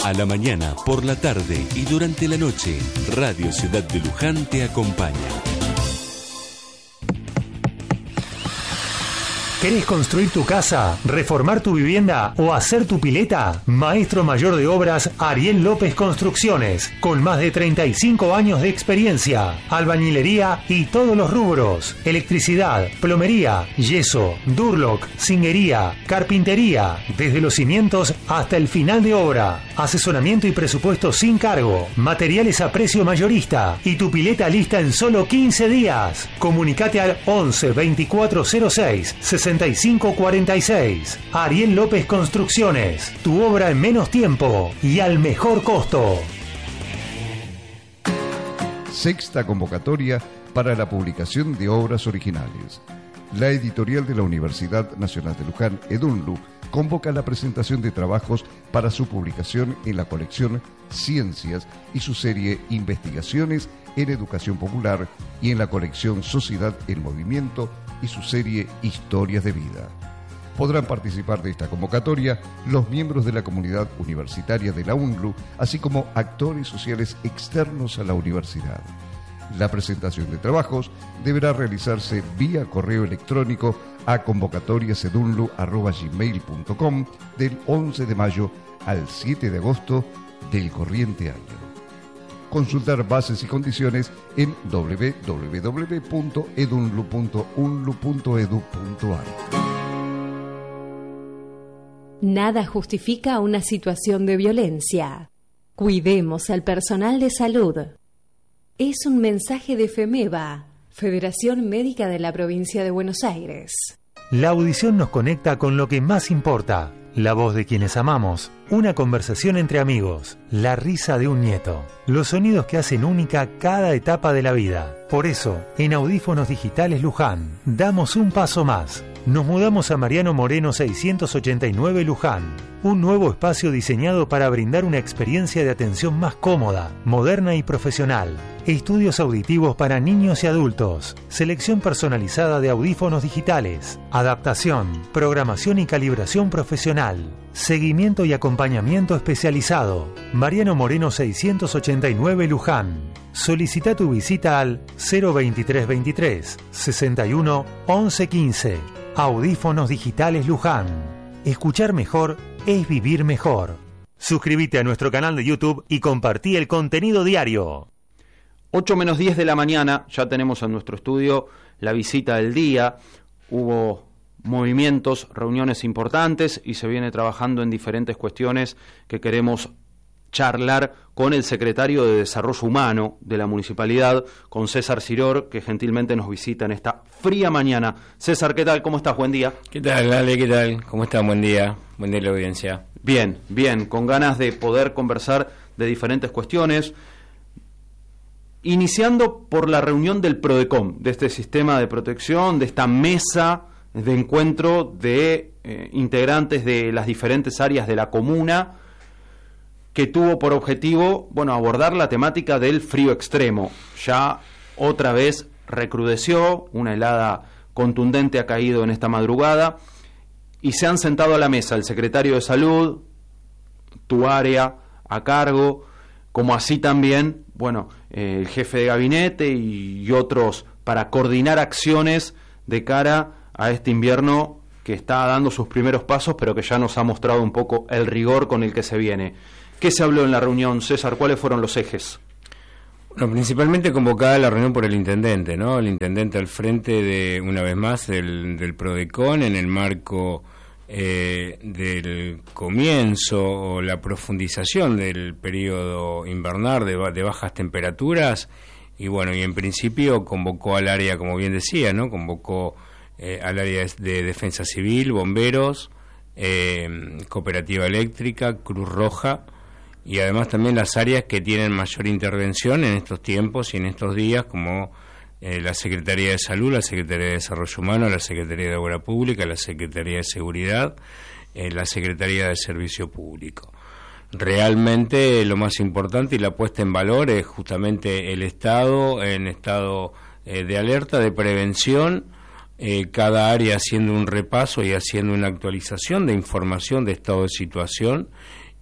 A la mañana, por la tarde y durante la noche, Radio Ciudad de Luján te acompaña. ¿Querés construir tu casa, reformar tu vivienda o hacer tu pileta? Maestro mayor de obras Ariel López Construcciones, con más de 35 años de experiencia, albañilería y todos los rubros, electricidad, plomería, yeso, durlock, zinguería, carpintería, desde los cimientos hasta el final de obra, asesoramiento y presupuesto sin cargo, materiales a precio mayorista y tu pileta lista en solo 15 días. Comunicate al 11 2406 6546. Ariel López Construcciones. Tu obra en menos tiempo y al mejor costo. Sexta convocatoria para la publicación de obras originales. La editorial de la Universidad Nacional de Luján, EDUNLU, convoca la presentación de trabajos para su publicación en la colección Ciencias y su serie Investigaciones en Educación Popular y en la colección Sociedad en Movimiento y su serie Historias de Vida. Podrán participar de esta convocatoria los miembros de la comunidad universitaria de la UNLU, así como actores sociales externos a la universidad. La presentación de trabajos deberá realizarse vía correo electrónico a convocatoriasedunlu@gmail.com del 11 de mayo al 7 de agosto del corriente año. Consultar bases y condiciones en www.edunlu.unlu.edu.ar. Nada justifica una situación de violencia. Cuidemos al personal de salud. Es un mensaje de FEMEVA, Federación Médica de la Provincia de Buenos Aires. La audición nos conecta con lo que más importa, la voz de quienes amamos, una conversación entre amigos, la risa de un nieto, los sonidos que hacen única cada etapa de la vida. Por eso, en Audífonos Digitales Luján, damos un paso más. Nos mudamos a Mariano Moreno 689 Luján, un nuevo espacio diseñado para brindar una experiencia de atención más cómoda, moderna y profesional. Estudios auditivos para niños y adultos, selección personalizada de audífonos digitales, adaptación, programación y calibración profesional, seguimiento y acompañamiento especializado. Mariano Moreno 689 Luján. Solicita tu visita al 02323 61 11 15. Audífonos Digitales Luján. Escuchar mejor es vivir mejor. Suscríbete a nuestro canal de YouTube y compartí el contenido diario. 8 menos 10 de la mañana, ya tenemos en nuestro estudio la visita del día. Hubo movimientos, reuniones importantes y se viene trabajando en diferentes cuestiones que queremos charlar con el secretario de Desarrollo Humano de la Municipalidad, con César Ciror, que gentilmente nos visita en esta fría mañana. César, ¿qué tal? ¿Cómo estás? Buen día. ¿Qué tal, Ale? ¿Qué tal? ¿Cómo están? Buen día. Buen día a la audiencia. Bien, bien, con ganas de poder conversar de diferentes cuestiones. Iniciando por la reunión del PRODECOM, de este sistema de protección, de esta mesa de encuentro de integrantes de las diferentes áreas de la comuna, que tuvo por objetivo, abordar la temática del frío extremo. Ya otra vez recrudeció, una helada contundente ha caído en esta madrugada, y se han sentado a la mesa el secretario de Salud, tu área a cargo, como así también, el jefe de gabinete y otros, para coordinar acciones de cara a este invierno que está dando sus primeros pasos, pero que ya nos ha mostrado un poco el rigor con el que se viene. ¿Qué se habló en la reunión, César? ¿Cuáles fueron los ejes? Bueno, principalmente convocada la reunión por el intendente, ¿no? El intendente al frente de, una vez más, del PRODECON, en el marco del comienzo o la profundización del periodo invernal de bajas temperaturas, y en principio convocó al área, como bien decía, ¿no? Convocó al área de Defensa Civil, bomberos, Cooperativa Eléctrica, Cruz Roja, y además también las áreas que tienen mayor intervención en estos tiempos y en estos días, como la Secretaría de Salud, la Secretaría de Desarrollo Humano, la Secretaría de Obra Pública, la Secretaría de Seguridad, la Secretaría de Servicio Público. Realmente lo más importante y la puesta en valor es justamente el Estado en estado de alerta, de prevención, cada área haciendo un repaso y haciendo una actualización de información de estado de situación,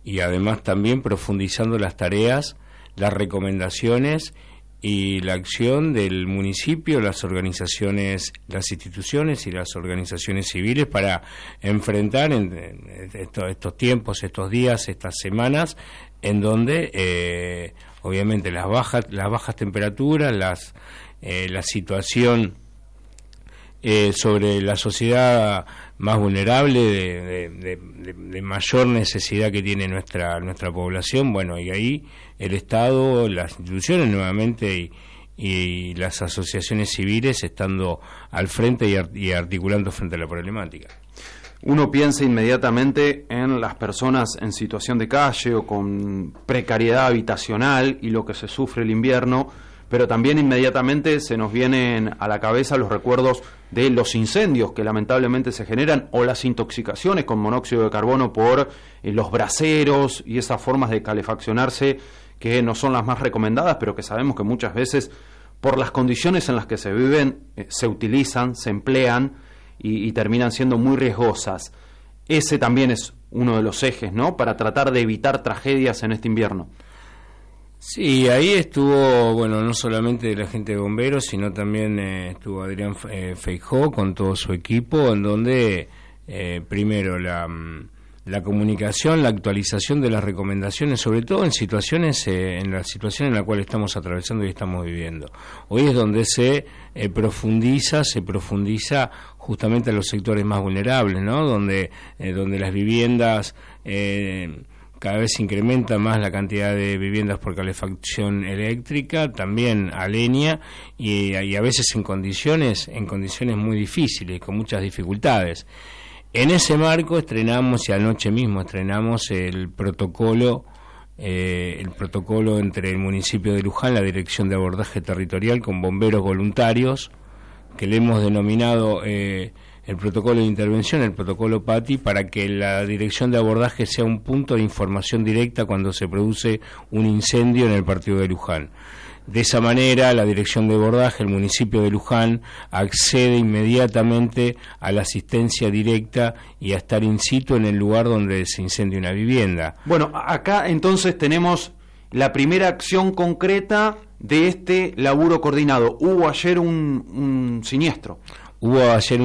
y además también profundizando las tareas, las recomendaciones y la acción del municipio, las organizaciones, las instituciones y las organizaciones civiles para enfrentar estos tiempos, estos días, estas semanas, en donde obviamente las bajas temperaturas, la situación sobre la sociedad más vulnerable, de mayor necesidad que tiene nuestra población, bueno, y ahí el Estado, las instituciones nuevamente y las asociaciones civiles estando al frente y articulando frente a la problemática. Uno piensa inmediatamente en las personas en situación de calle o con precariedad habitacional y lo que se sufre el invierno, pero también inmediatamente se nos vienen a la cabeza los recuerdos de los incendios que lamentablemente se generan o las intoxicaciones con monóxido de carbono por los braseros y esas formas de calefaccionarse que no son las más recomendadas, pero que sabemos que muchas veces por las condiciones en las que se viven se utilizan, se emplean y terminan siendo muy riesgosas. Ese también es uno de los ejes, ¿no?, para tratar de evitar tragedias en este invierno. Sí, ahí estuvo, bueno, no solamente la gente de bomberos, sino también estuvo Adrián Feijó con todo su equipo, en donde primero la comunicación, la actualización de las recomendaciones, sobre todo en la situación en la cual estamos atravesando y estamos viviendo. Hoy es donde se profundiza justamente a los sectores más vulnerables, ¿no? Donde las viviendas cada vez se incrementa más la cantidad de viviendas por calefacción eléctrica, también a leña, y a veces en condiciones muy difíciles, con muchas dificultades. En ese marco anoche mismo estrenamos el protocolo entre el municipio de Luján, la Dirección de Abordaje Territorial, con bomberos voluntarios, que le hemos denominado el protocolo de intervención, el protocolo PATI, para que la dirección de abordaje sea un punto de información directa cuando se produce un incendio en el partido de Luján. De esa manera, la dirección de abordaje, el municipio de Luján, accede inmediatamente a la asistencia directa y a estar in situ en el lugar donde se incendia una vivienda. Bueno, acá entonces tenemos la primera acción concreta de este laburo coordinado. Hubo ayer un siniestro. Hubo ayer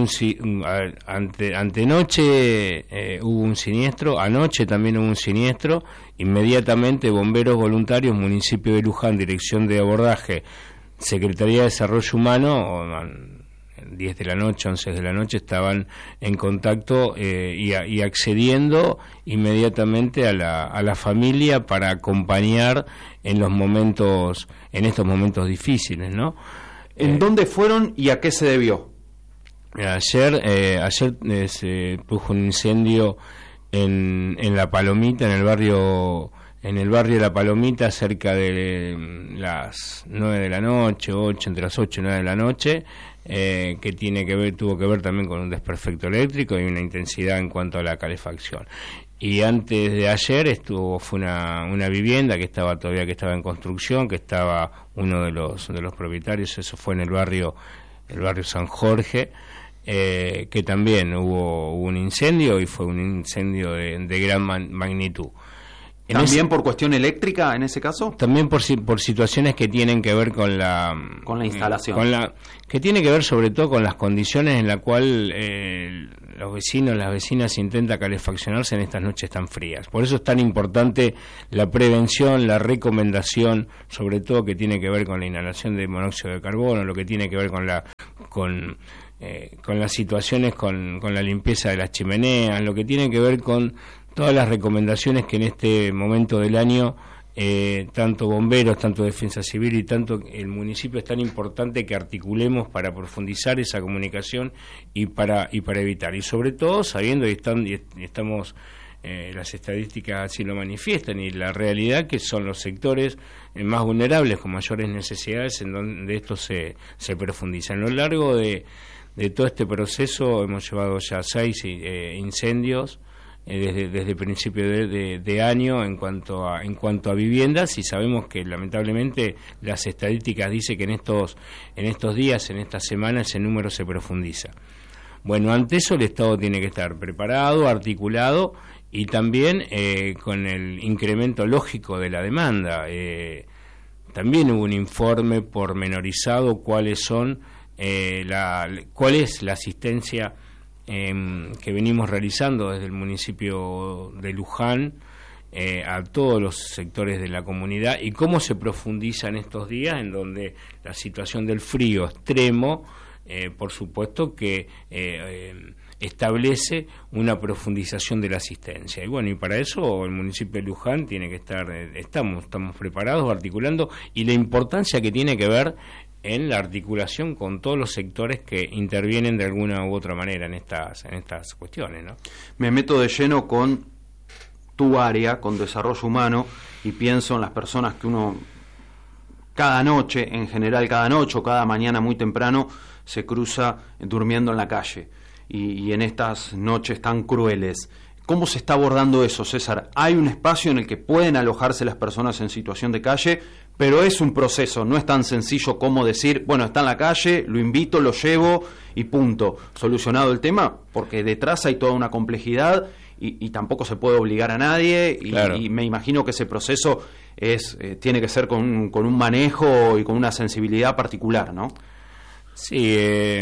antenoche hubo un siniestro, anoche también hubo un siniestro, inmediatamente bomberos voluntarios, municipio de Luján, dirección de abordaje, Secretaría de Desarrollo Humano, 10 de la noche, 11 de la noche, estaban en contacto y accediendo inmediatamente a la familia para acompañar en estos momentos difíciles, ¿no? ¿En dónde fueron y a qué se debió? Ayer se produjo un incendio en La Palomita, en el barrio de La Palomita, cerca de las 9 de la noche, entre las 8 y 9 de la noche, que tuvo que ver también con un desperfecto eléctrico y una intensidad en cuanto a la calefacción. Y antes de ayer fue una vivienda que estaba en construcción, que estaba uno de los propietarios, eso fue en el barrio San Jorge, que también hubo un incendio, y fue un incendio de gran magnitud. ¿También por cuestión eléctrica en ese caso? También por situaciones que tienen que ver con la instalación. Que tiene que ver sobre todo con las condiciones en las cuales los vecinos, las vecinas intentan calefaccionarse en estas noches tan frías. Por eso es tan importante la prevención, la recomendación, sobre todo que tiene que ver con la inhalación de monóxido de carbono, lo que tiene que ver con las situaciones con la limpieza de las chimeneas, lo que tiene que ver con todas las recomendaciones que en este momento del año tanto bomberos, tanto defensa civil y tanto el municipio es tan importante que articulemos para profundizar esa comunicación y para evitar, y sobre todo sabiendo y estamos las estadísticas así lo manifiestan, y la realidad que son los sectores más vulnerables con mayores necesidades en donde esto se profundiza. A lo largo de todo este proceso hemos llevado ya 6 incendios desde principio de año en cuanto a viviendas, y sabemos que lamentablemente las estadísticas dicen que en estos días, en esta semana, ese número se profundiza. Bueno, ante eso el Estado tiene que estar preparado, articulado y también con el incremento lógico de la demanda. También hubo un informe pormenorizado cuál es la asistencia que venimos realizando desde el municipio de Luján a todos los sectores de la comunidad y cómo se profundiza en estos días en donde la situación del frío extremo, por supuesto que establece una profundización de la asistencia. Y bueno, y para eso el municipio de Luján tiene que estar, estamos preparados, articulando, y la importancia que tiene que ver en la articulación con todos los sectores que intervienen de alguna u otra manera en estas cuestiones, ¿no? Me meto de lleno con tu área, con desarrollo humano, y pienso en las personas que uno cada noche, en general cada noche o cada mañana muy temprano, se cruza durmiendo en la calle, y en estas noches tan crueles. ¿Cómo se está abordando eso, César? Hay un espacio en el que pueden alojarse las personas en situación de calle, pero es un proceso, no es tan sencillo como decir, bueno, está en la calle, lo invito, lo llevo y punto, solucionado el tema, porque detrás hay toda una complejidad y tampoco se puede obligar a nadie, claro. Y me imagino que ese proceso tiene que ser con un manejo y con una sensibilidad particular, ¿no? Sí,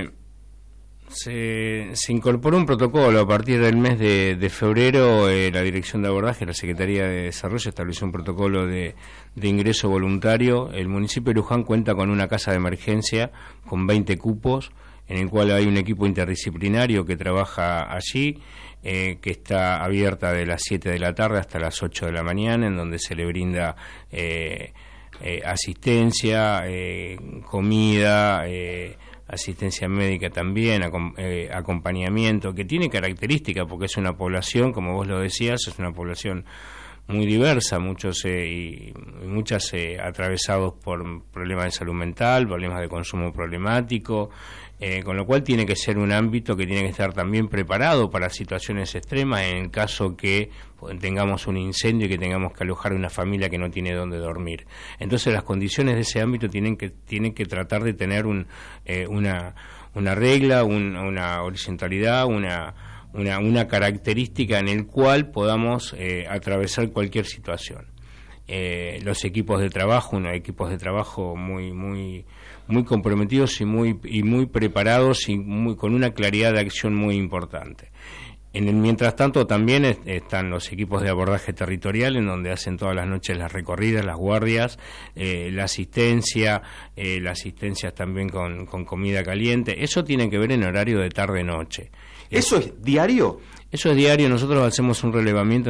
se incorporó un protocolo a partir del mes de febrero. La Dirección de Abordaje, la Secretaría de Desarrollo, estableció un protocolo de ingreso voluntario. El municipio de Luján cuenta con una casa de emergencia con 20 cupos, en el cual hay un equipo interdisciplinario que trabaja allí, que está abierta de las 7 de la tarde hasta las 8 de la mañana, en donde se le brinda asistencia, comida, asistencia médica también, acompañamiento, que tiene características porque es una población, como vos lo decías, es una población muy diversa, muchos y muchas atravesados por problemas de salud mental, problemas de consumo problemático, con lo cual tiene que ser un ámbito que tiene que estar también preparado para situaciones extremas en el caso que tengamos un incendio y que tengamos que alojar a una familia que no tiene dónde dormir. Entonces las condiciones de ese ámbito tienen que tratar de tener una regla, una horizontalidad, una característica en el cual podamos atravesar cualquier situación. Los equipos de trabajo, unos equipos de trabajo muy comprometidos y muy preparados y con una claridad de acción muy importante. Mientras tanto también están los equipos de abordaje territorial, en donde hacen todas las noches las recorridas, las guardias, la asistencia también con comida caliente. Eso tiene que ver en horario de tarde-noche. ¿Eso es diario? Eso es diario. Nosotros hacemos un relevamiento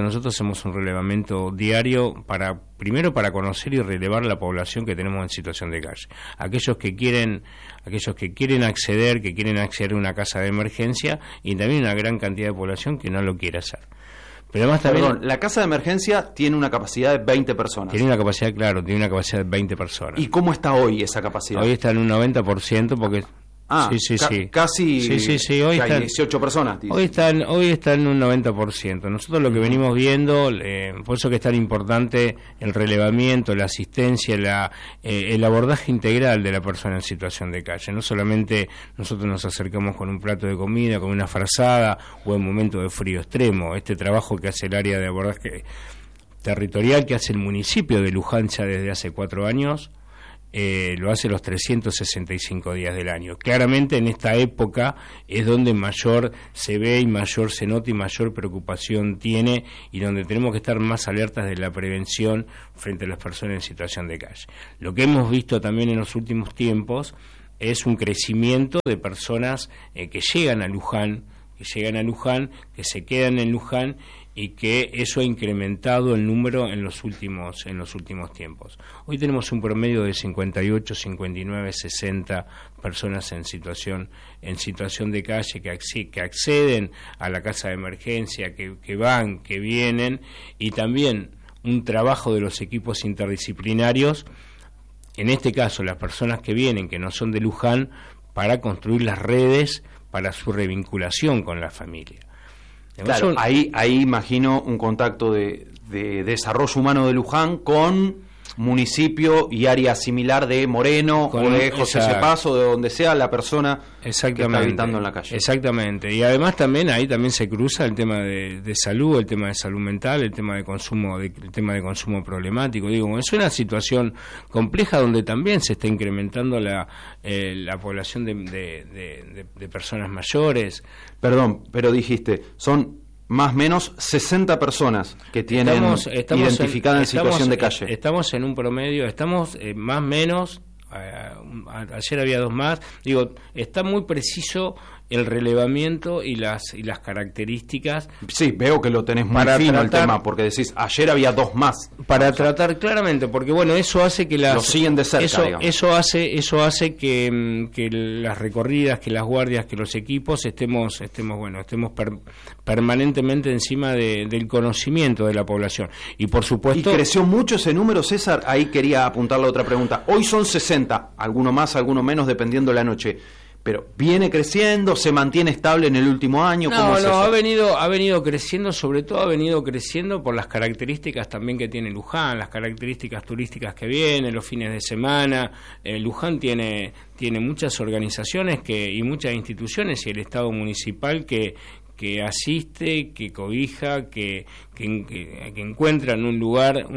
diario primero para conocer y relevar la población que tenemos en situación de calle. Aquellos que quieren acceder a una casa de emergencia, y también una gran cantidad de población que no lo quiere hacer. Pero además también, la casa de emergencia tiene una capacidad de 20 personas. Tiene una capacidad de 20 personas. ¿Y cómo está hoy esa capacidad? Hoy está en un 90% porque... sí. Casi sí. Hoy hay 18 personas. Hoy está en un 90%. Nosotros lo que venimos viendo, por eso que es tan importante el relevamiento, la asistencia, el abordaje integral de la persona en situación de calle. No solamente nosotros nos acercamos con un plato de comida, con una frazada o en momento de frío extremo. Este trabajo que hace el área de abordaje territorial, que hace el municipio de Luján ya desde hace 4 años, lo hace los 365 días del año. Claramente en esta época es donde mayor se ve y mayor se nota y mayor preocupación tiene, y donde tenemos que estar más alertas de la prevención frente a las personas en situación de calle. Lo que hemos visto también en los últimos tiempos es un crecimiento de personas que llegan a Luján, que se quedan en Luján, y que eso ha incrementado el número en los últimos tiempos. Hoy tenemos un promedio de 58, 59, 60 personas en situación de calle que acceden a la casa de emergencia, que van, que vienen, y también un trabajo de los equipos interdisciplinarios, en este caso las personas que vienen, que no son de Luján, para construir las redes para su revinculación con la familia. Claro, ahí imagino un contacto de desarrollo humano de Luján con municipio y área similar de Moreno o de José Cepaz o de donde sea la persona que está habitando en la calle. Exactamente, y además también ahí también se cruza el tema de salud, el tema de salud mental, el tema de consumo, el tema de consumo problemático. Digo, es una situación compleja donde también se está incrementando la población de personas mayores. Perdón, pero dijiste, son más o menos 60 personas que tienen identificada en situación de calle. Estamos en un promedio, estamos más o menos, ayer había 2 más, digo, está muy preciso el relevamiento y las características. Sí, veo que lo tenés muy fino el tema, porque decís, ayer había 2 más. Para tratar claramente, porque bueno, eso hace que lo siguen de cerca, eso hace que las recorridas, que las guardias, que los equipos estemos permanentemente encima del conocimiento de la población. Y por supuesto... ¿Y creció mucho ese número, César? Ahí quería apuntar la otra pregunta. Hoy son 60, alguno más, alguno menos, dependiendo de la noche. Pero ¿viene creciendo? ¿Se mantiene estable en el último año? No, ha venido creciendo, sobre todo ha venido creciendo por las características también que tiene Luján, las características turísticas que vienen, los fines de semana. Luján tiene muchas organizaciones y muchas instituciones y el Estado municipal que asiste, que cobija, que encuentran un lugar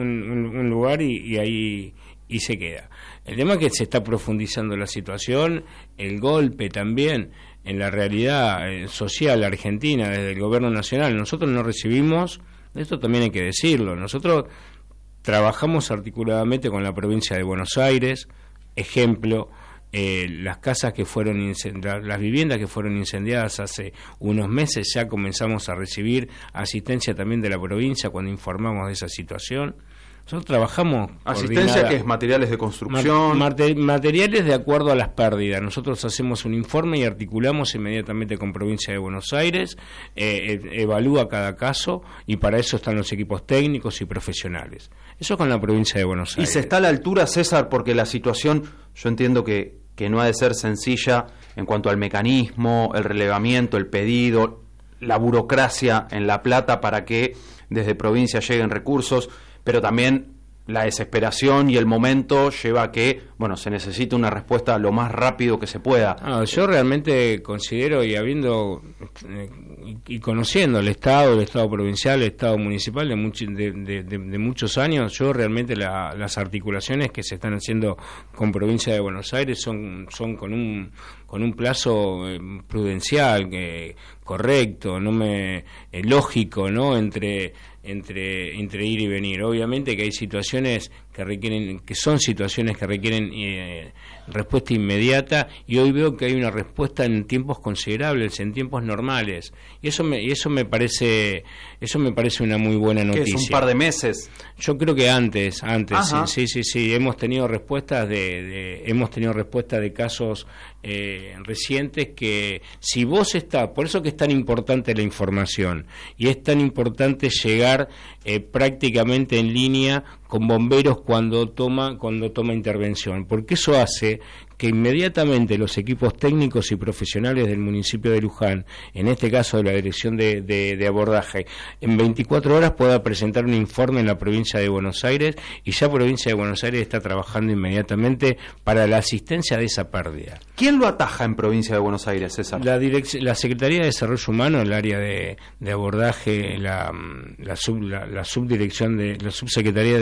y ahí y se queda. El tema es que se está profundizando la situación, el golpe también en la realidad social argentina desde el gobierno nacional. Nosotros no recibimos, esto también hay que decirlo, nosotros trabajamos articuladamente con la provincia de Buenos Aires, ejemplo, las casas que fueron las viviendas que fueron incendiadas hace unos meses, ya comenzamos a recibir asistencia también de la provincia cuando informamos de esa situación. Nosotros trabajamos asistencia, que es materiales de construcción, materiales de acuerdo a las pérdidas. Nosotros hacemos un informe y articulamos inmediatamente con Provincia de Buenos Aires, evalúa cada caso y para eso están los equipos técnicos y profesionales. Eso con la Provincia de Buenos Aires. ¿Y se está a la altura, César? Porque la situación, yo entiendo que no ha de ser sencilla en cuanto al mecanismo, el relevamiento, el pedido, la burocracia en La Plata para que desde provincia lleguen recursos, pero también la desesperación y el momento lleva a que, bueno, se necesita una respuesta lo más rápido que se pueda. Yo realmente considero, y habiendo y conociendo el Estado provincial, el Estado municipal de muchos años, yo realmente las articulaciones que se están haciendo con Provincia de Buenos Aires son con un plazo prudencial, correcto, lógico, ¿no? Entre ir y venir. Obviamente que hay situaciones que son situaciones que requieren respuesta inmediata, y hoy veo que hay una respuesta en tiempos considerables, en tiempos normales, y eso me parece una muy buena noticia. ¿Qué es, un par de meses? Yo creo que antes. Sí, hemos tenido respuestas de casos recientes que si vos por eso que es tan importante la información y es tan importante llegar prácticamente en línea con bomberos cuando toma intervención, porque eso hace que inmediatamente los equipos técnicos y profesionales del municipio de Luján, en este caso de la Dirección de Abordaje, en 24 horas pueda presentar un informe en la provincia de Buenos Aires, y ya Provincia de Buenos Aires está trabajando inmediatamente para la asistencia de esa pérdida. ¿Quién lo ataja en Provincia de Buenos Aires, César? La Secretaría de Desarrollo Humano, el área de abordaje, la subdirección la subsecretaría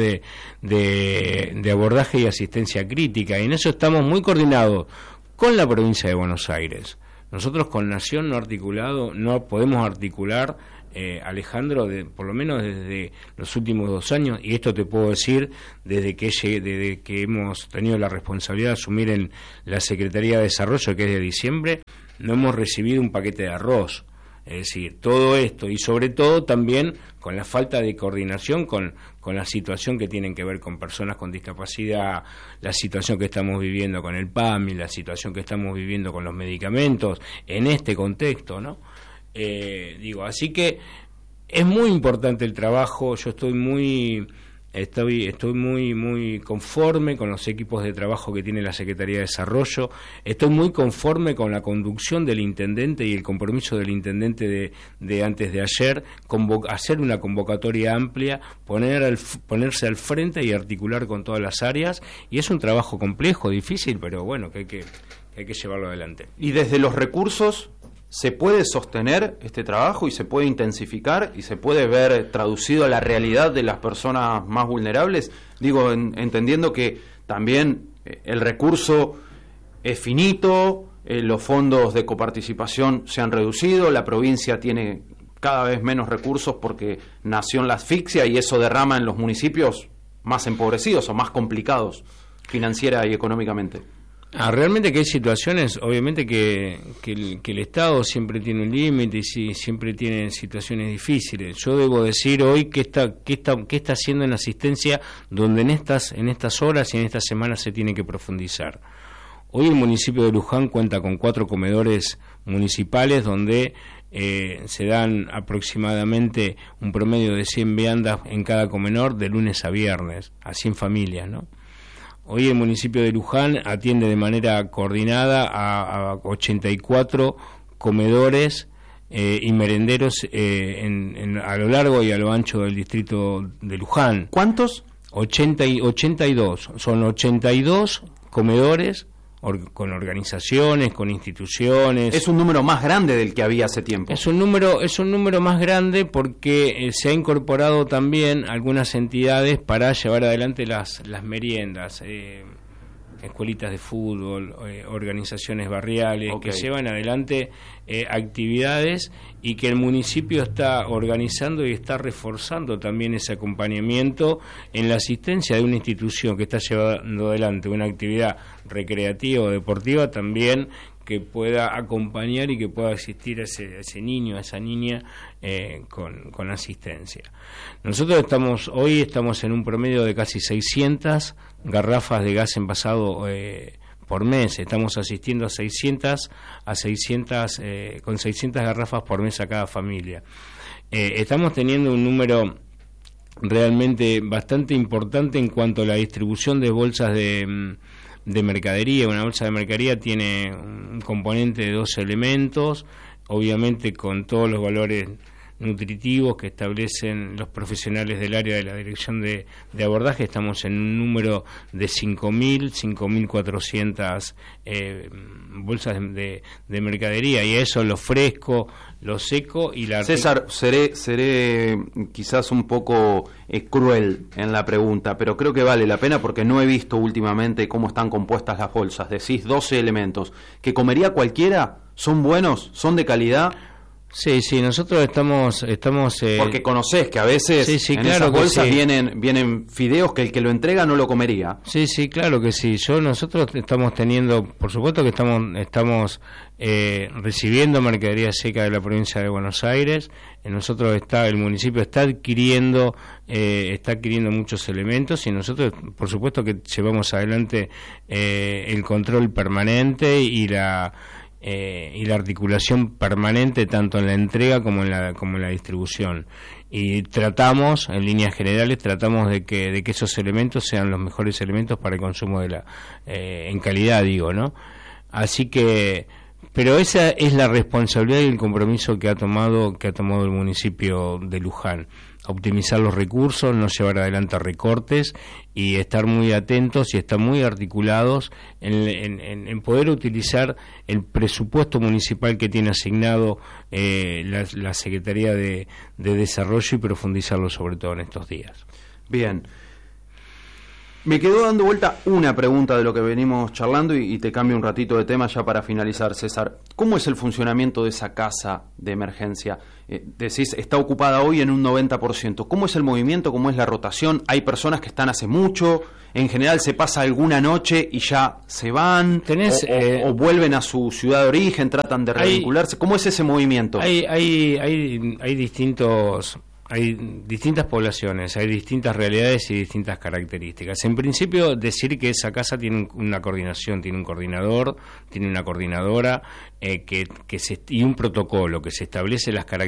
de abordaje y asistencia crítica, y en eso estamos muy coordinados con la Provincia de Buenos Aires. Nosotros con Nación no podemos articular, Alejandro, por lo menos desde los últimos 2 años, y esto te puedo decir desde que hemos tenido la responsabilidad de asumir en la Secretaría de Desarrollo, que es de diciembre, no hemos recibido un paquete de arroz. Es decir, todo esto, y sobre todo también con la falta de coordinación con la situación que tienen que ver con personas con discapacidad, la situación que estamos viviendo con el PAMI, la situación que estamos viviendo con los medicamentos, en este contexto, ¿no? Así que es muy importante el trabajo. Yo estoy muy estoy muy conforme con los equipos de trabajo que tiene la Secretaría de Desarrollo, estoy muy conforme con la conducción del intendente y el compromiso del intendente de antes de ayer, hacer una convocatoria amplia, ponerse al frente y articular con todas las áreas, y es un trabajo complejo, difícil, pero bueno, que hay que llevarlo adelante. Y desde los recursos, ¿se puede sostener este trabajo y se puede intensificar y se puede ver traducido a la realidad de las personas más vulnerables? Digo, entendiendo que también el recurso es finito, los fondos de coparticipación se han reducido, la provincia tiene cada vez menos recursos porque nació en la asfixia y eso derrama en los municipios más empobrecidos o más complicados financiera y económicamente. Realmente que hay situaciones, obviamente que el Estado siempre tiene un límite y siempre tiene situaciones difíciles. Yo debo decir hoy qué está haciendo en asistencia, donde en estas horas y en estas semanas se tiene que profundizar. Hoy el municipio de Luján cuenta con 4 comedores municipales donde se dan aproximadamente un promedio de 100 viandas en cada comedor de lunes a viernes, a 100 familias, ¿no? Hoy el municipio de Luján atiende de manera coordinada a 84 comedores y merenderos a lo largo y a lo ancho del distrito de Luján. ¿Cuántos? 82. Son 82 comedores con organizaciones, con instituciones. Es un número más grande del que había hace tiempo. Es un número más grande porque se ha incorporado también algunas entidades para llevar adelante las meriendas, escuelitas de fútbol, organizaciones barriales, okay, que llevan adelante actividades y que el municipio está organizando y está reforzando también ese acompañamiento en la asistencia de una institución que está llevando adelante una actividad recreativa o deportiva, también que pueda acompañar y que pueda asistir a ese niño, a esa niña con asistencia. Nosotros hoy estamos en un promedio de casi 600 garrafas de gas envasado por mes. Estamos asistiendo a 600 con 600 garrafas por mes a cada familia. Estamos teniendo un número realmente bastante importante en cuanto a la distribución de bolsas de mercadería. Una bolsa de mercadería tiene un componente de 12 elementos, obviamente con todos los valores nutritivos que establecen los profesionales del área de la dirección de abordaje. Estamos en un número de 5.400 bolsas de mercadería, y a eso lo fresco, lo seco y la... César, seré quizás un poco cruel en la pregunta, pero creo que vale la pena porque no he visto últimamente cómo están compuestas las bolsas. Decís 12 elementos, ¿que comería cualquiera? ¿Son buenos? ¿Son de calidad? Sí, nosotros estamos porque conocés que a veces en claro, esas bolsas sí, vienen fideos que el que lo entrega no lo comería. Sí, claro que sí. Nosotros estamos teniendo, por supuesto que estamos recibiendo mercadería seca de la provincia de Buenos Aires. El municipio está adquiriendo muchos elementos, y nosotros, por supuesto, que llevamos adelante el control permanente y la articulación permanente tanto en la entrega como en la distribución, y tratamos, en líneas generales, de que esos elementos sean los mejores elementos para el consumo en calidad, digo, ¿no? Así que, pero esa es la responsabilidad y el compromiso que ha tomado el municipio de Luján: optimizar los recursos, no llevar adelante recortes y estar muy atentos y estar muy articulados en poder utilizar el presupuesto municipal que tiene asignado la Secretaría de Desarrollo, y profundizarlo sobre todo en estos días. Bien. Me quedó dando vuelta una pregunta de lo que venimos charlando y te cambio un ratito de tema ya para finalizar, César. ¿Cómo es el funcionamiento de esa casa de emergencia? Decís, está ocupada hoy en un 90%. ¿Cómo es el movimiento? ¿Cómo es la rotación? ¿Hay personas que están hace mucho? ¿En general se pasa alguna noche y ya se van? ¿O vuelven a su ciudad de origen, tratan de revincularse? ¿Cómo es ese movimiento? Hay distintas poblaciones, hay distintas realidades y distintas características. En principio, decir que esa casa tiene una coordinación, tiene un coordinador, tiene una coordinadora y un protocolo que se establece las características